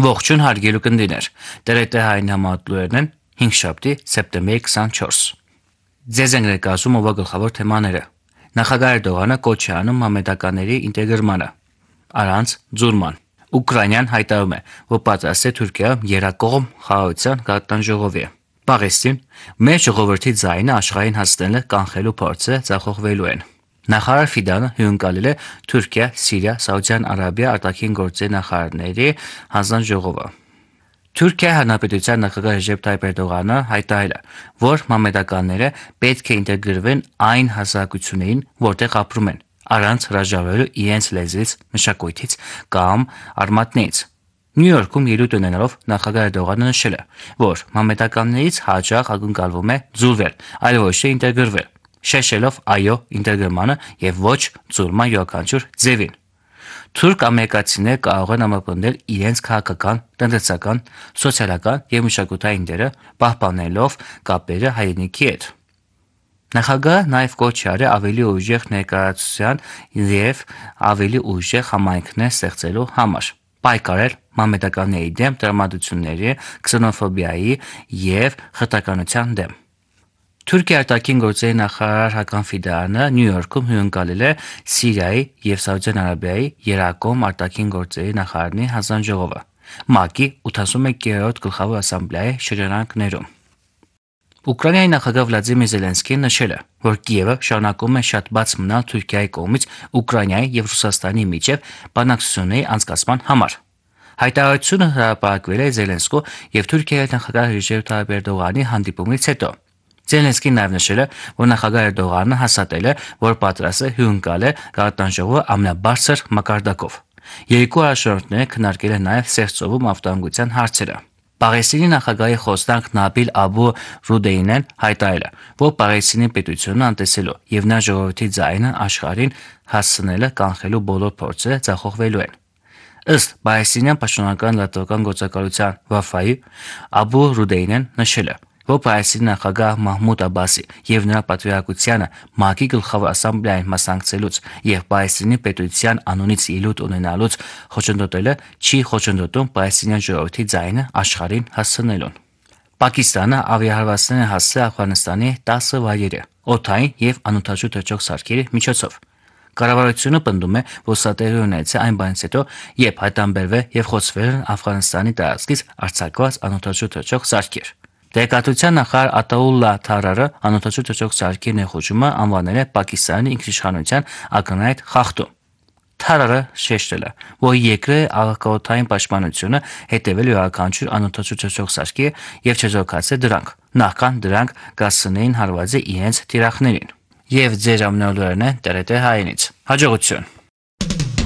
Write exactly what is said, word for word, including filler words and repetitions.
Ողջույն հարգելի կնդիներ, Տ Ր Տ Հայ-ն համատուրերն են հինգշաբթի սեպտեմբերի քսանչորս։ Ձեզ ենք ներկայացում ով գլխավոր թեմաները։ Նախագահ Էրդողանը կոչ է անում մամեդականների ինտեգրմանը։ Առանց ձուլման։ Ուկրաինան հայտարարում է, որ պատրաստ է Թուրքիայում երակողմ խաղաղության գաղտնաժողովի։ Պաղեստին մեր ժողովրդի ձայնը աշխարհին հասնելը կանխելու փորձը ձախողվելու են։ Նախարար Ֆիդանը հյուրընկալել է Թուրքիա, Սիրիա, Սաուդյան Արաբիա արտաքին գործերի նախարարների հանձնաժողովը։ Թուրքիայի Հանրապետության նախագահ Ռեջեփ Թայիփ Էրդողանը հայտարարել է, որ մամեդականները պետք է ինտեգրվեն այն հասարակություններին, որտեղ ապրում են, առանց հրաժարվելու իրենց լեզվից, մշակույթից կամ արմատներից։ Նյու Յորքում ելույթ ունենալով նախագահ Էրդողանը նշել է, որ մամեդականներից հաճախ ակնկալվում է ձուլվել, այլ ոչ թե ինտեգրվել, շեշելով այո ինտեգրմանը եւ ոչ ձուլման յուրաքանչյուր ձևին։ Թուրք ամերիկացիները կարող են ամրապնդել իրենց քաղաքական, տնտեսական, սոցիալական եւ մշակութային դերը, պահպանելով կապերը հայրենիքի հետ։ Նախագահը նաեւ կոչ է արել ավելի ուժեղ ներկայացության եւ ավելի ուժեղ համայնքներ ստեղծելու համար, պայքարել մամեդականների դեմ տրամադրությունների, քսենոֆոբիայի եւ խտրականության դեմ։ Թուրքիայի արտաքին գործերի նախարար Հական Ֆիդանը Նյու Յորքում հյուրընկալել է Սիրիայի եւ Սաուդյան Արաբիայի երակողմ արտաքին գործերի նախարարների հանձնաժողովը ՄԱԿ-ի ութասունմեկերորդ գլխավոր ասամբլեայի շրջանակներում։ Ուկրաինայի նախագահ Վլադիմիր Զելենսկին նշել է, որ Կիևը շարունակում է շատ բաց մնալ Թուրքիայի կողմից Ուկրաինայի եւ Ռուսաստանի միջև բանակցությունների անցկացման համար։ Հայտարարությունը հրապարակվել է Զելենսկու եւ Թուրքիայի նախագահ Ռեջեփ Թայիփ Էրդողանի հանդիպումից հետո։ Զելենսկին նաև նշել է, որ նախագահ Էրդողանը հաստատել է, որ պատրաստ է հյուրընկալել գաղտնաժողովը ամենաբարձր մակարդակով։ Երկու առաջնորդները քննարկել են նաև Սերտ ծովում անվտանգության հարցերը։ Պաղեստինի նախագահի խոսնակ Նաբիլ Աբու Ռուդեյնեն հայտարարել է, որ Պաղեստինի պետությունը անտեսելու եւ նա ժողովրդի ձայնը աշխարհին հասցնելը կանխելու բոլոր փորձերը ձախողվելու են։ Ըստ Պաղեստինյան պաշտոնական լրատվական գործակալության Վաֆայի, Աբու Ռուդեյնեն նշել է, որ Պաղեստինի նախագահ Մահմուդ Աբասի եւ նրա պատվիրակությանը ՄԱԿ-ի գլխավոր ասամբլեային մասնակցելուց եւ Պաղեստինի պետության անունից ելույթ ունենալուց խոչընդոտելը չի խոչընդոտում պաղեստինյան ժողովրդի ձայնը աշխարհին հասցնելուն։ Պակիստանը ավիահարվածներ է հասցրել Աֆղանստանի տասը վայրերի, օդային եւ անօդաչու թռչող սարքերի միջոցով։ Կառավարությունը պնդում է, որ սա տեղի ունեցել այն բանից հետո, երբ հայտանբերվել եւ խոցվել են Աֆղանստանի տարածքից արձակված անօդաչու թռչող սարքեր։ Տեղեկատվության նախարար Ատաուլլա Թարարը անօդաչու թռչող սարքի ներխուժումը անվանել է Պակիստանի ինքնիշխանության ակնհայտ խախտում։ Թարարը շեշտել է, որ երկրի աղքատային պաշտպանությունը հետևել յուրաքանչյուր անօդաչու թռչող սարքի եւ չեզոքացել դրանք, նախքան դրանք գասցնեին հարվածը իրենց թիրախներին։ Եվ ձեր ամենօրյա Տ Ր Տ Հայինից։ Հաջողություն։